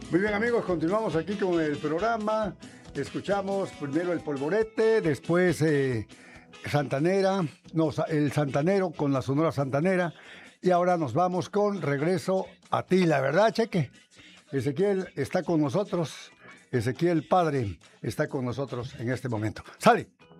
Muy bien, amigos, continuamos aquí con el programa. Escuchamos primero el Polvorete, después Santanera, no, el Santanero con la Sonora Santanera. Y ahora nos vamos con Regreso a ti, la verdad, Cheque. Ezequiel está con nosotros. Ezequiel Padre está con nosotros en este momento. ¡Sale!